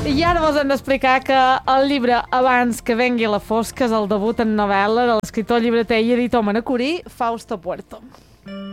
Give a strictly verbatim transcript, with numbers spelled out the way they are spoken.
I ara vos hem d'explicar que el llibre Abans que vengui la fosca és el debut en novel·la de l'escriptor, llibreter i editor manacorí Fausto Puerto.